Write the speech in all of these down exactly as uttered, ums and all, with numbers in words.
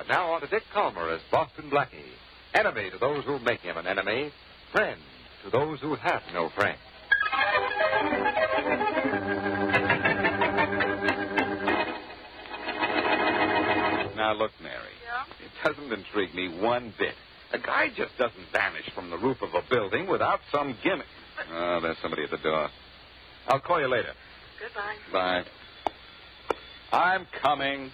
And now on to Dick Calmer as Boston Blackie. Enemy to those who make him an enemy. Friend to those who have no friend. Now, look, Mary. Yeah? It doesn't intrigue me one bit. A guy just doesn't vanish from the roof of a building without some gimmick. Oh, there's somebody at the door. I'll call you later. Goodbye. Bye. I'm coming.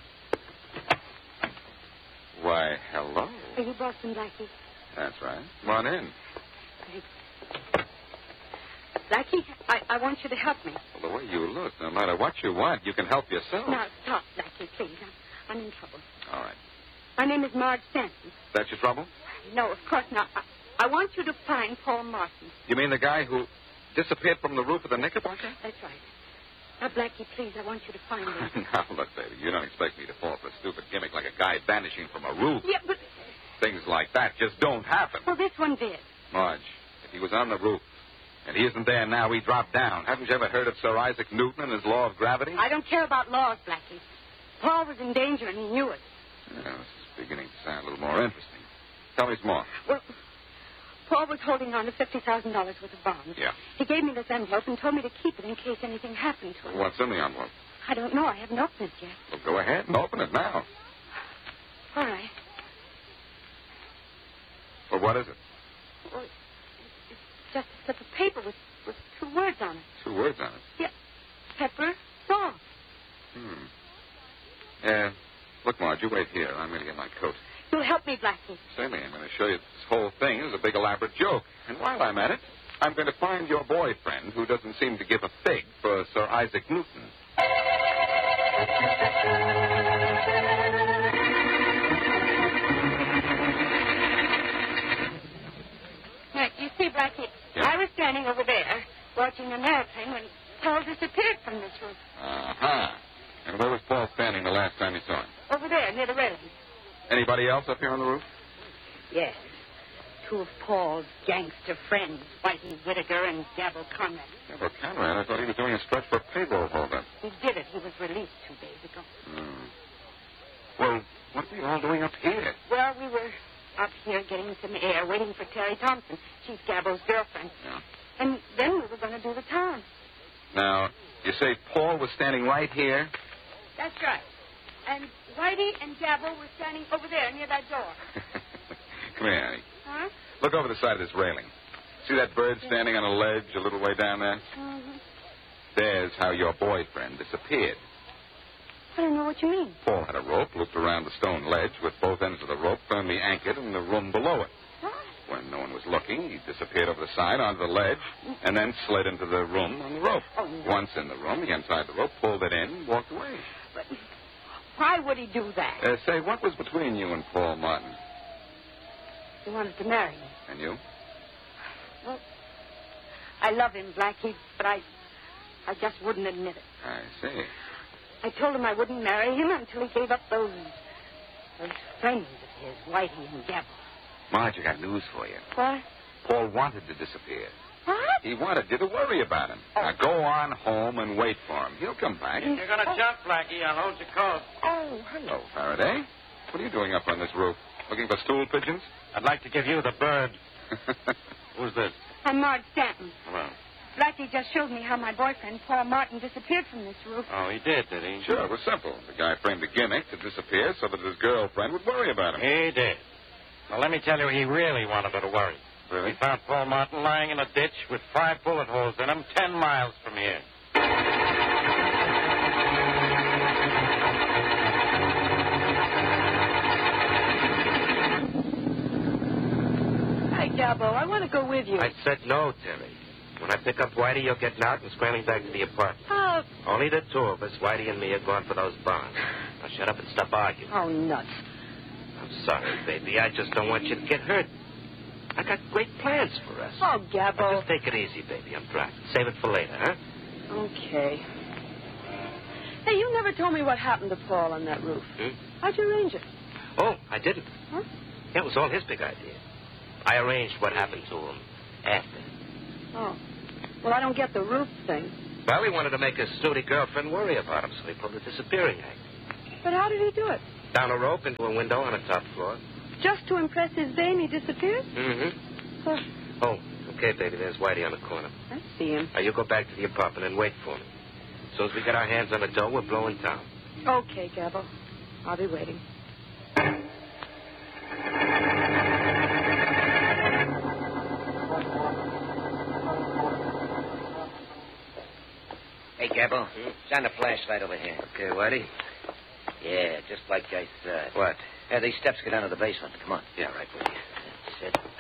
Why, hello. Are you Boston Blackie? That's right. Come on in. Thanks. Blackie, I, I want you to help me. Well, the way you look, no matter what you want, you can help yourself. Now, stop, Blackie, please. I'm, I'm in trouble. All right. My name is Marge Stanton. That's your trouble? No, of course not. I, I want you to find Paul Martin. You mean the guy who disappeared from the roof of the Knickerbocker? That's right. Now, Blackie, please, I want you to find him. Now, look, baby, you don't expect me to fall for a stupid gimmick like a guy vanishing from a roof. Yeah, but... Things like that just don't happen. Well, this one did. Marge, if he was on the roof, and he isn't there now, he dropped down. Haven't you ever heard of Sir Isaac Newton and his law of gravity? I don't care about laws, Blackie. Paul was in danger, and he knew it. Yeah, this is beginning to sound a little more interesting. Tell me some more. Well, Paul was holding on to fifty thousand dollars worth of bonds. Yeah. He gave me this envelope and told me to keep it in case anything happened to him. What's in the envelope? I don't know. I haven't opened it yet. Well, go ahead and open it now. All right. Well, what is it? Well, it's just a slip of paper with, with two words on it. Two words on it. Yeah. Pepper, salt. Hmm. Yeah. Look, Marge, you wait here. I'm going to get my coat. You'll help me, Blackie. Sammy, I'm going to show you this whole thing is a big elaborate joke. And while I'm at it, I'm going to find your boyfriend who doesn't seem to give a fig for Sir Isaac Newton. Now, you see, Blackie, Yeah. I was standing over there watching an airplane when Paul disappeared from this roof. Uh-huh. And where was Paul standing the last time you saw him? Over there, near the railing. Anybody else up here on the roof? Yes. Two of Paul's gangster friends, Whitey Whittaker and Gabble Conrad. Yeah, but Conrad, I thought he was doing a stretch for a payroll holder. He did it. He was released two days ago. Hmm. Well, what are we all doing up here? Well, we were up here getting some air, waiting for Terry Thompson. She's Gabbo's girlfriend. Yeah. And then we were going to do the town. Now, you say Paul was standing right here? That's right. And Whitey and Gabbo were standing over there near that door. Come here, Annie. Huh? Look over the side of this railing. See that bird standing on a ledge a little way down there? Mm-hmm. There's how your boyfriend disappeared. I don't know what you mean. Paul had a rope looped around the stone ledge with both ends of the rope firmly anchored in the room below it. What? When no one was looking, he disappeared over the side onto the ledge and then slid into the room on the rope. Oh, no. Once in the room, he untied the rope, pulled it in, and walked away. But why would he do that? Uh, say, what was between you and Paul Martin? He wanted to marry me. And you? Well, I love him, Blackie, but I, I just wouldn't admit it. I see. I told him I wouldn't marry him until he gave up those, those friends of his, Whitey and Gabbo. Marge, I got news for you. What? Paul wanted to disappear. What? He wanted you to worry about him. Oh. Now go on home and wait for him. He'll come back. If you're going to Oh. jump, Blackie, I'll hold your coat. Oh, hello, Faraday. What are you doing up on this roof? Looking for stool pigeons? I'd like to give you the bird. Who's this? I'm Marge Stanton. Hello. Blackie just showed me how my boyfriend, Paul Martin, disappeared from this roof. Oh, he did, did he? Sure, it was simple. The guy framed a gimmick to disappear so that his girlfriend would worry about him. He did. Now, let me tell you, he really wanted her to worry. Really? We found Paul Martin lying in a ditch with five bullet holes in him ten miles from here. Hi, Gabbo. I want to go with you. I said no, Terry. When I pick up Whitey, you're getting out and scrambling back to the apartment. Oh, Only the two of us, Whitey and me, are going for those bonds. Now shut up and stop arguing. oh, nuts. I'm sorry, baby. I just don't want you to get hurt. I got great plans for us. Oh, Now, Gabbo. just take it easy, baby. I'm driving. Save it for later, huh? Okay. Hey, you never told me what happened to Paul on that roof. Hmm? How'd you arrange it? Oh, I didn't. Huh? That was all his big idea. I arranged what happened to him after. Oh. Well, I don't get the roof thing. Well, he wanted to make his snooty girlfriend worry about him, so he pulled the disappearing act. But how did he do it? Down a rope into a window on the top floor. Just to impress his vein, he disappeared? Mm-hmm. Oh, Oh, okay, baby. There's Whitey on the corner. I see him. Now, you go back to the apartment and wait for me. As soon as we get our hands on the dough, we're blowing town. Okay, Gabbo. I'll be waiting. Hey, Gabbo. Shine the flashlight over here. Okay, Whitey. Yeah, just like I thought. What? Yeah, these steps go down to the basement. Come on. Yeah, right with you. That's it.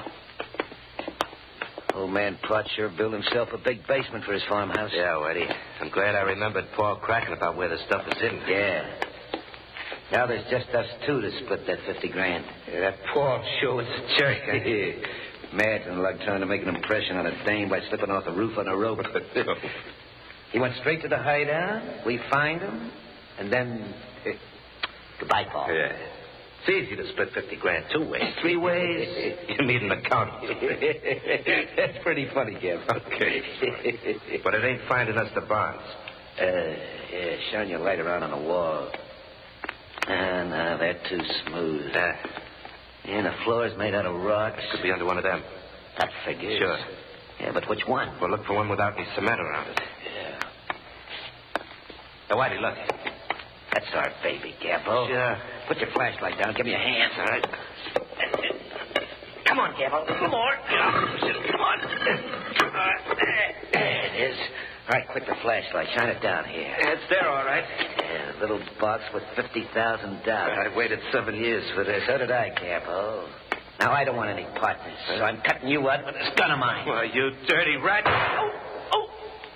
Old man Pot sure built himself a big basement for his farmhouse. Yeah, Whitey. I'm glad I remembered Paul cracking about where the stuff is hidden. Yeah. Now there's just us two to split that fifty grand. Yeah, that Paul sure is a jerk. Imagine like trying to make an impression on a dame by slipping off the roof on a rope. He went straight to the hideout. We find him. And then... Uh, goodbye, Paul. Yeah. It's easy to split fifty grand two ways. Three ways? You need an accountant. That's pretty funny, Gab. Okay. But it ain't finding us the bonds. Uh, yeah, shine your light around on the wall. Ah, no, they're too smooth. Uh, And the floor's made out of rocks. could be under one of them. That figures. Sure. Yeah, but which one? Well, look for one without any cement around it. Yeah. Now, Whitey, look. That's our baby, Gabbo. Sure. Put your flashlight down. Give me your hand. All right. Come on, Gabbo. Come on. Come on. All right. There it is. All right, quick, the flashlight. Shine it down here. It's there, all right. Yeah, a little box with fifty thousand dollars. I waited seven years for this. So did I, Gabbo. Now, I don't want any partners, so I'm cutting you out with this gun of mine. Well, you dirty rat. Oh, oh.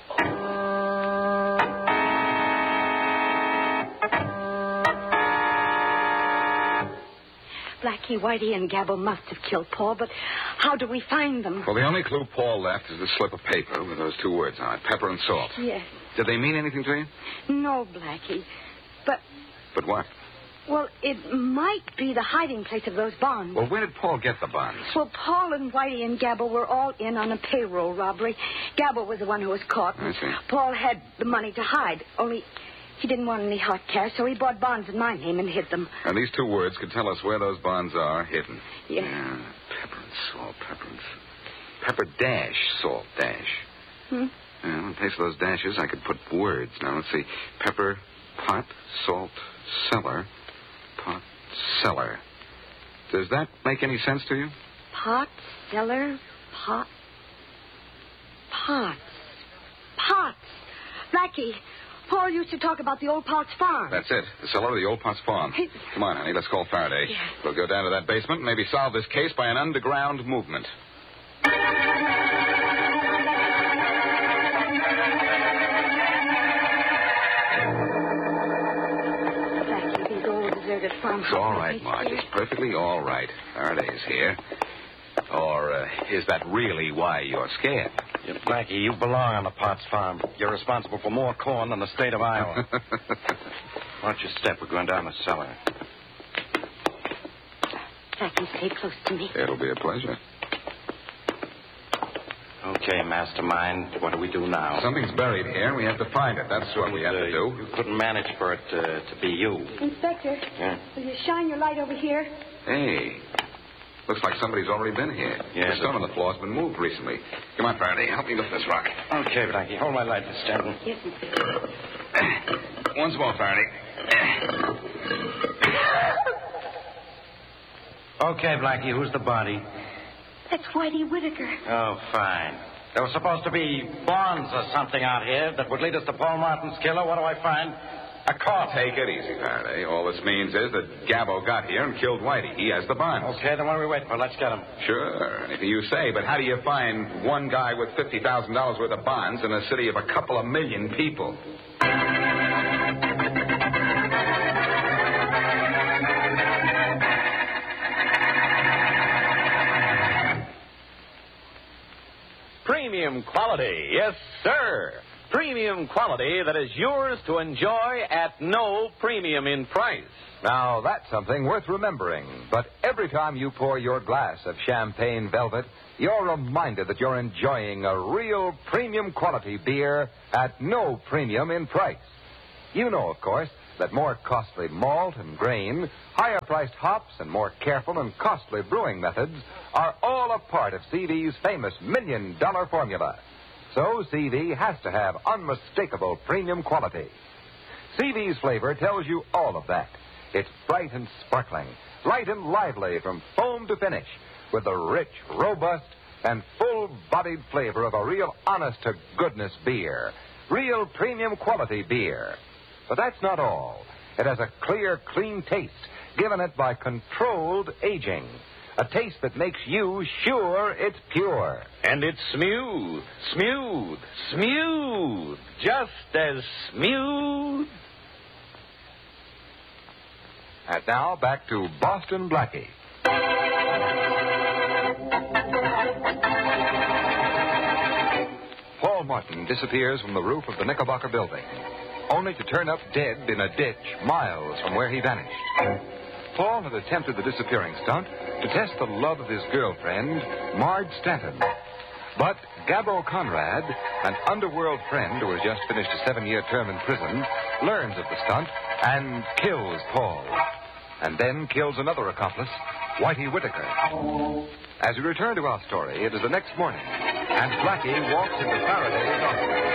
Blackie, Whitey, and Gabbo must have killed Paul, but how do we find them? Well, the only clue Paul left is this slip of paper with those two words on it, pepper and salt. Yes. Did they mean anything to you? No, Blackie. But, But what? well, it might be the hiding place of those bonds. Well, where did Paul get the bonds? Well, Paul and Whitey and Gabbo were all in on a payroll robbery. Gabbo was the one who was caught. I see. Paul had the money to hide, only he didn't want any hot cash, so he bought bonds in my name and hid them. And these two words could tell us where those bonds are hidden. Yes. Yeah. Pepper and salt, pepper and salt. Pepper dash, salt dash. Hmm? Yeah, in place of those dashes, I could put words. Now, let's see. Pepper, pot, salt, cellar, pot, cellar. Does that make any sense to you? Pot, cellar, pot. Pots. Pots. Blackie, Paul used to talk about the old Potts farm. That's it. The cellar of the old Potts farm. Hey. Come on, honey. Let's call Faraday. Yes. We'll go down to that basement and maybe solve this case by an underground movement. Blackie, these old deserted farmhouses. It's all right, Marge. It's perfectly all right. Faraday's here. Or uh, is that really why you're scared? Yeah, Blackie, you belong on the Potts farm. You're responsible for more corn than the state of Iowa. Why don't you step? We're going down the cellar. Blackie, stay close to me. It'll be a pleasure. Okay, mastermind. What do we do now? Something's buried here, and we have to find it. That's what we have Uh, to do. You couldn't manage for it uh, to be you. Inspector, Yeah. will you shine your light over here? Hey, looks like somebody's already been here. Yeah, the stone on the floor's been moved recently. Come on, Faraday. Help me lift this rock. Okay, Blackie. Hold my light, Miss Stanton. Yes, Inspector. Once more, Faraday. Okay, Blackie. Who's the body? That's Whitey Whitaker. Oh, fine. There was supposed to be bonds or something out here that would lead us to Paul Martin's killer. What do I find? A corpse. Take it easy, Faraday. All this means is that Gabbo got here and killed Whitey. He has the bonds. Okay, then what do we wait for? Let's get him. Sure, anything you say, but how do you find one guy with fifty thousand dollars worth of bonds in a city of a couple of million people? Premium quality, yes, sir. Premium quality that is yours to enjoy at no premium in price. Now, that's something worth remembering. But every time you pour your glass of champagne velvet, you're reminded that you're enjoying a real premium quality beer at no premium in price. You know, of course, that more costly malt and grain, higher-priced hops, and more careful and costly brewing methods are all a part of C V's famous million-dollar formula. So C V has to have unmistakable premium quality. C V's flavor tells you all of that. It's bright and sparkling, light and lively from foam to finish, with the rich, robust, and full-bodied flavor of a real honest-to-goodness beer. Real premium quality beer. But that's not all. It has a clear, clean taste, given it by controlled aging. A taste that makes you sure it's pure. And it's smooth, smooth, smooth. Just as smooth. And now back to Boston Blackie. Paul Martin disappears from the roof of the Knickerbocker building, only to turn up dead in a ditch miles from where he vanished. Paul had attempted the disappearing stunt to test the love of his girlfriend, Marge Stanton. But Gabbo Conrad, an underworld friend who has just finished a seven-year term in prison, learns of the stunt and kills Paul. And then kills another accomplice, Whitey Whitaker. As we return to our story, it is the next morning, and Blackie walks into Faraday's office.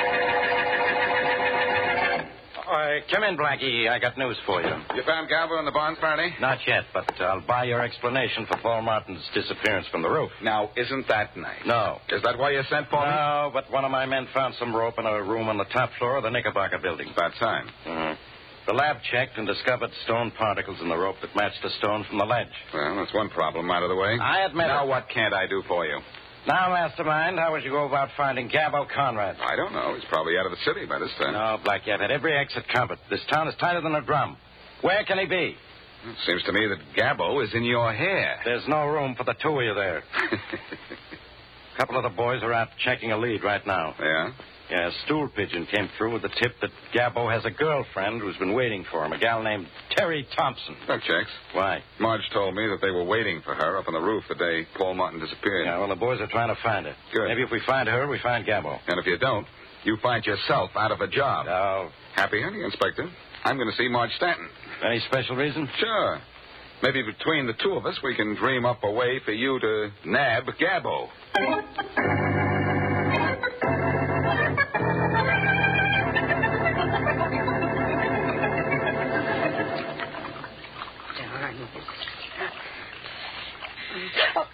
Uh, come in, Blackie. I got news for you. You found Gabbo in the barn, Faraday? Not yet, but I'll buy your explanation for Paul Martin's disappearance from the roof. Now, isn't that nice? No. Is that why you sent for me? No, but one of my men found some rope in a room on the top floor of the Knickerbocker building. About time. Mm-hmm. The lab checked and discovered stone particles in the rope that matched the stone from the ledge. Well, that's one problem out of the way. I admit Now it. what can't I do for you? Now, Mastermind, how would you go about finding Gabbo Conrad? I don't know. He's probably out of the city by this time. No, Blackie, I've had every exit covered. This town is tighter than a drum. Where can he be? It seems to me that Gabbo is in your hair. There's no room for the two of you there. A couple of the boys are out checking a lead right now. Yeah? Yeah, a stool pigeon came through with the tip that Gabbo has a girlfriend who's been waiting for him, a gal named Terry Thompson. That checks. Why? Marge told me that they were waiting for her up on the roof the day Paul Martin disappeared. Yeah, well, the boys are trying to find her. Good. Maybe if we find her, we find Gabbo. And if you don't, you find yourself out of a job. Oh. Happy hunting, Inspector. I'm going to see Marge Stanton. Any special reason? Sure. Maybe between the two of us, we can dream up a way for you to nab Gabbo. Oh.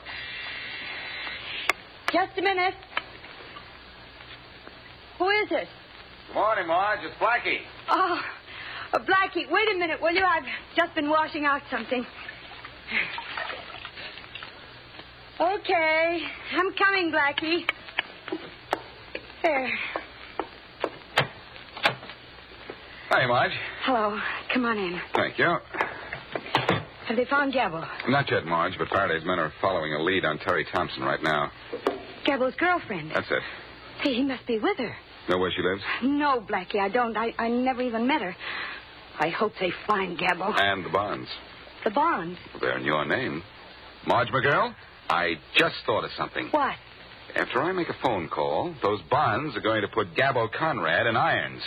Just a minute. Who is it? Good morning, Marge. It's Blackie. Oh, uh, Blackie, wait a minute, will you? I've just been washing out something. Okay, I'm coming, Blackie. There. Hi, Marge. Hello. Come on in. Thank you. Have they found Gabbo? Not yet, Marge, but Faraday's men are following a lead on Terry Thompson right now. Gabbo's girlfriend. That's it. Hey, he must be with her. Know where she lives? No, Blackie, I don't. I, I never even met her. I hope they find Gabbo. And the bonds. The bonds? They're in your name. Marge McGill, I just thought of something. What? After I make a phone call, those bonds are going to put Gabbo Conrad in irons.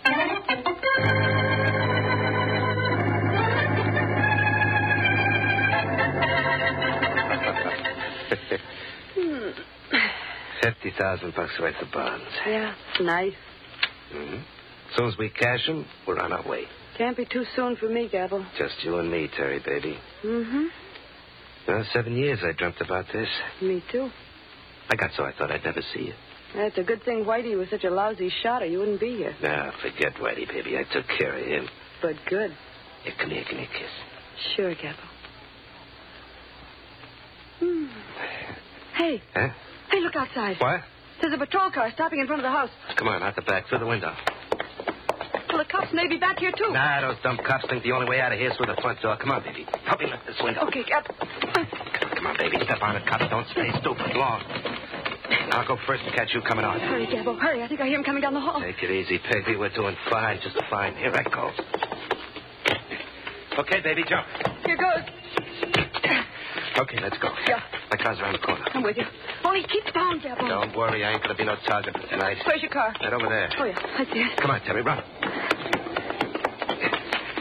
Fifty thousand bucks worth of bonds. Yeah, nice. Mm-hmm. As soon as we cash them, we're on our way. Can't be too soon for me, Gabbo. Just you and me, Terry, baby. Mm-hmm. Well, seven years I dreamt about this. Me too. I got so I thought I'd never see you. That's a good thing Whitey was such a lousy shot or you wouldn't be here. Now, forget Whitey, baby. I took care of him. But good. Yeah, come here, give me a kiss. Sure, Gabbo. Hmm. Hey. Huh? Hey, look outside. What? There's a patrol car stopping in front of the house. Come on, out the back, through the window. Well, the cops may be back here, too. Nah, those dumb cops think the only way out of here is through the front door. Come on, baby. Help me lift this window. Okay, Gab. Come on, baby. Step on it, cops. Don't stay stupid long. Now, I'll go first and catch you coming on. Hurry, Gabbo, hurry. I think I hear him coming down the hall. Take it easy, baby. We're doing fine, just fine. Here I go. Okay, baby, jump. Here goes. Okay, let's go. Yeah. My car's around the corner. I'm with you. Only keep down, Gabbo. Don't worry, I ain't gonna be no target for tonight. Where's your car? Right over there. Oh, yeah, I see it. Come on, Terry, run.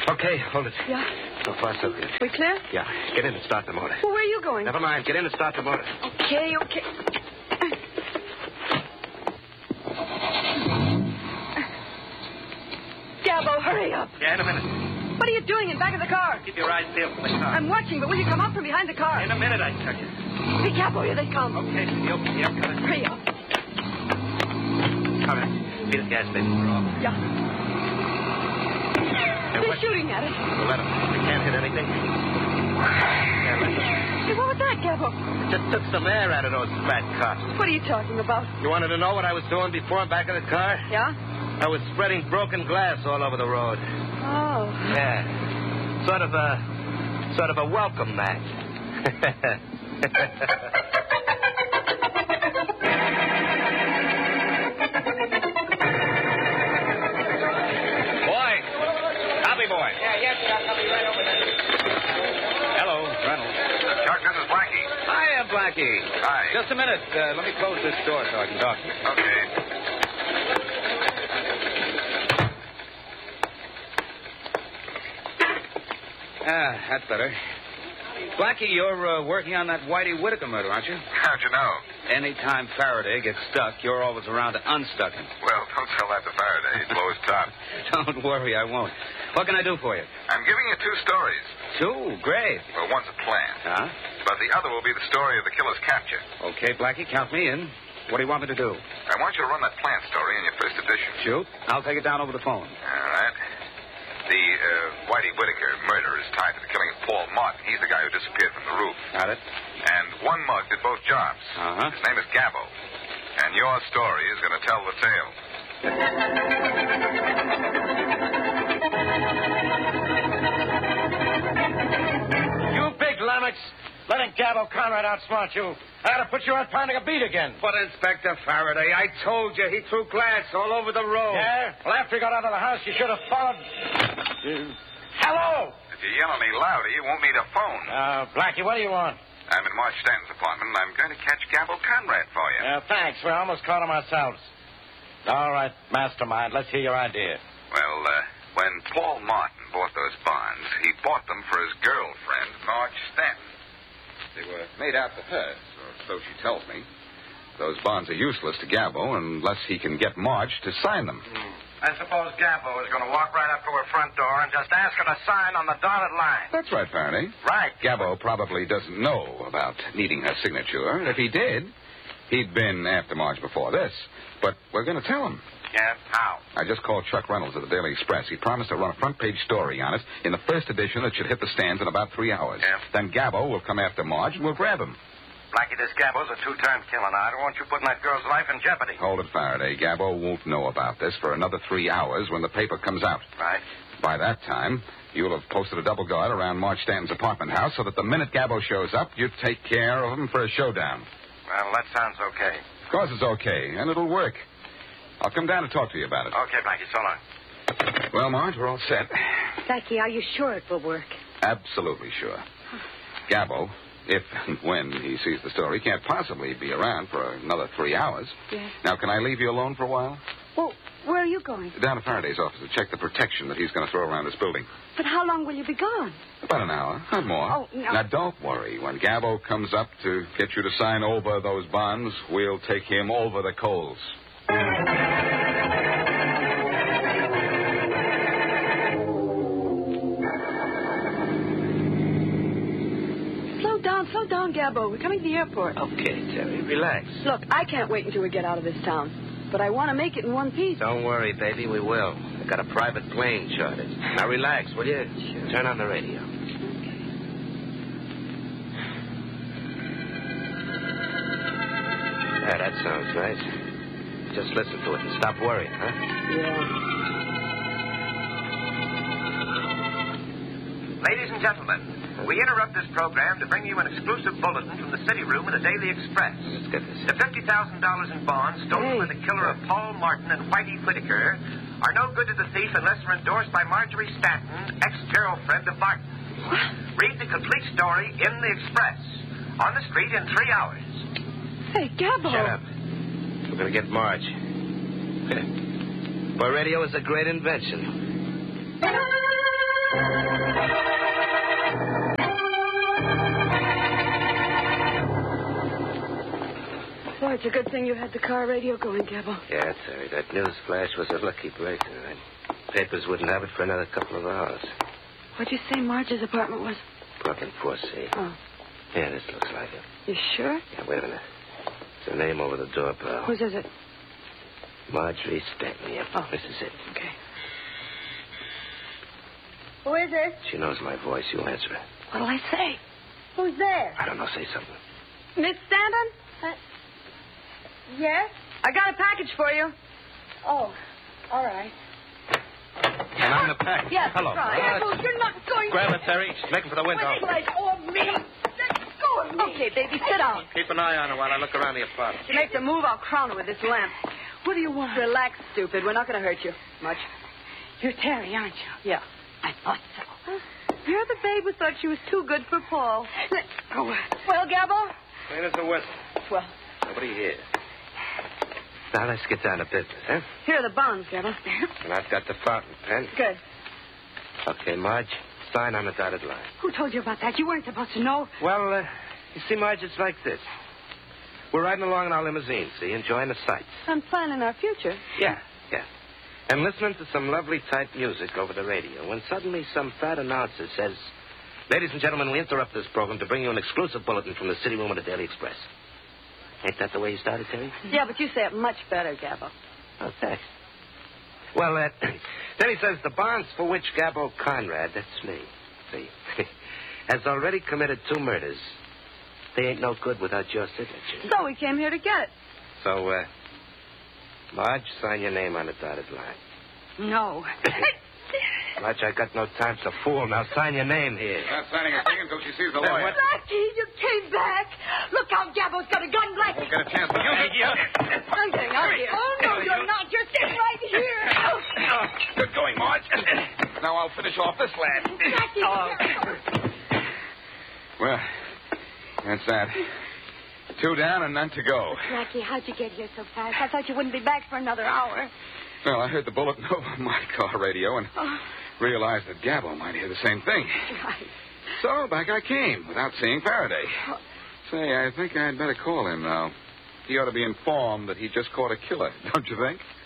Okay, hold it. Yeah? So far, so good. We clear? Yeah, get in and start the motor. Well, where are you going? Never mind, get in and start the motor. Okay, okay. Gabbo, hurry up. Yeah, in a minute. What are you doing in back of the car? Keep your eyes peeled for the car. I'm watching, but will you come up from behind the car? In a minute, I tell you. Be careful, here they come. Okay, yep, yep, got it. Hurry up. All right, beat the gas, baby. We're off. Yeah. Hey, They're what? shooting at us. Well, let them. We can't hit anything. Yeah, let them. Hey, what was that, Gabbo? Just took some air out of those fat cops. What are you talking about? You wanted to know what I was doing before back of the car? Yeah? I was spreading broken glass all over the road. Oh. Yeah. Sort of a, sort of a welcome mat. Boy. Copy, boy. Yeah, yes, Chuck. I'll be right over there. Hello, Reynolds. Chuck, this is Blackie. Hiya, Blackie. Hi. Just a minute. Uh, let me close this door so I can talk to you. Okay. Ah, that's better. Blackie, you're uh, working on that Whitey Whitaker murder, aren't you? How'd you know? Anytime Faraday gets stuck, you're always around to unstuck him. Well, don't tell that to Faraday. He blows top. Don't worry, I won't. What can I do for you? I'm giving you two stories. Two? Great. Well, one's a plan. Huh? But the other will be the story of the killer's capture. Okay, Blackie, count me in. What do you want me to do? I want you to run that plant story in your first edition. Shoot. I'll take it down over the phone. All right. The uh, Whitey Whitaker murder is tied to the killing of Paul Martin. He's the guy who disappeared from the roof. Got it? And one mug did both jobs. Uh-huh. His name is Gabbo. And your story is going to tell the tale. You big lummox. Letting Gabbo Conrad outsmart you. I ought to put you on pounding a beat again. But, Inspector Faraday, I told you he threw glass all over the road. Yeah? Well, after he got out of the house, you should have followed. Hello? If you yell at me louder, you won't need a phone. Uh, Blackie, what do you want? I'm in March Stanton's apartment, and I'm going to catch Gabbo Conrad for you. Uh, thanks. We almost caught him ourselves. All right, mastermind. Let's hear your idea. Well, uh, when Paul Martin bought those bonds, he bought them for his girlfriend, Marge Stanton. They were made out for her, or so she tells me. Those bonds are useless to Gabbo unless he can get Marge to sign them. Hmm. I suppose Gabbo is going to walk right up to her front door and just ask her to sign on the dotted line. That's right, Faraday. Right. Gabbo probably doesn't know about needing her signature. If he did, he'd been after Marge before this. But we're going to tell him. Yeah, how? I just called Chuck Reynolds of the Daily Express. He promised to run a front-page story on it in the first edition that should hit the stands in about three hours. Yeah. Then Gabbo will come after Marge and we'll grab him. Blackie, this Gabbo's a two-time killer. Now, I don't want you putting that girl's life in jeopardy. Hold it, Faraday. Gabbo won't know about this for another three hours when the paper comes out. Right. By that time, you'll have posted a double guard around Marge Stanton's apartment house so that the minute Gabbo shows up, you take care of him for a showdown. Well, that sounds okay. Of course it's okay, and it'll work. I'll come down to talk to you about it. Okay, Blackie, so long. Well, Marge, we're all set. Blackie, are you sure it will work? Absolutely sure. Gabbo, if and when he sees the story, can't possibly be around for another three hours. Yes. Now, can I leave you alone for a while? Well, where are you going? Down to Faraday's office to check the protection that he's going to throw around this building. But how long will you be gone? About an hour, not more. Oh, no. Now, don't worry. When Gabbo comes up to get you to sign over those bonds, we'll take him over the coals. Slow down, slow down, Gabbo. We're coming to the airport. Okay, Terry, relax. Look, I can't wait until we get out of this town. But I want to make it in one piece. Don't worry, baby, we will. I've got a private plane chartered. Now relax, will you? Sure. Turn on the radio. Yeah, that sounds nice. Just listen to it and stop worrying, huh? Yeah. Ladies and gentlemen, we interrupt this program to bring you an exclusive bulletin from the city room of the Daily Express. Let's get this. The fifty thousand dollars in bonds stolen Hey. by the killer of Paul Martin and Whitey Whitaker are no good to the thief unless they're endorsed by Marjorie Stanton, ex-girlfriend of Martin. Read the complete story in the Express. On the street in three hours. Hey, Gabbo. Shut up. We're going to get Marge. Boy, radio is a great invention. Boy, it's a good thing you had the car radio going, Gabbo. Yeah, Terry, that news flash was a lucky break. All right. Papers wouldn't have it for another couple of hours. What'd you say Marge's apartment was? Brooklyn four C. Oh. Yeah, this looks like it. You sure? Yeah, wait a minute. It's a name over the door, pal. Whose is it? Marjorie Stanton. Yep. Oh. This is it. Okay. Who is it? She knows my voice. You answer it. What'll I say? Who's there? I don't know. Say something. Miss Stanton? Uh, yes? I got a package for you. Oh, all right. And I'm the pack. Yes, Hello. right. Careful, you're not going Grab to... it, Terry. She's making for the window. Let go of me. Let go of me. Okay, baby, sit down. Keep an eye on her while I look around the apartment. If she makes a move, I'll crown her with this lamp. What do you want? Relax, stupid. We're not going to hurt you much. You're Terry, aren't you? Yeah. I thought so. You're the babe who thought she was too good for Paul. Let go. Well, Gabbo? Clean as a whistle. Well, Nobody here. Now, let's get down to business, huh? here are the bonds, Gabbo. And I've got the fountain pen. Good. Okay, Marge, sign on the dotted line. Who told you about that? You weren't supposed to know. Well, uh, you see, Marge, it's like this. We're riding along in our limousine, see, enjoying the sights. I'm planning our future. Yeah, yeah. And listening to some lovely type music over the radio, when suddenly some fat announcer says, "Ladies and gentlemen, we interrupt this program to bring you an exclusive bulletin from the city room of the Daily Express." Ain't that the way you started, Terry? Yeah, but you say it much better, Gabbo. Oh, thanks. Well, uh, then he says the bonds for which Gabbo Conrad, that's me, see, has already committed two murders. They ain't no good without your signature. So we came here to get it. So, uh, Marge, sign your name on the dotted line. No. Marge, I got no time to fool. Now sign your name here. Not signing a thing until she sees the Then lawyer. what- Blackie, you came back. Look out, Gabbo's got a gun, Blackie. Won't get a chance to use it. I'm getting out of here. Oh, no, you're not. You're sitting right here. Oh, good going, Marge. Now I'll finish off this lad. Blackie. Well, that's that. Two down and none to go. Blackie, how'd you get here so fast? I thought you wouldn't be back for another hour. Well, I heard the bulletin over my car radio and Oh, realized that Gabbo might hear the same thing. right. So back I came without seeing Faraday. Say, I think I'd better call him now. He ought to be informed that he just caught a killer, don't you think?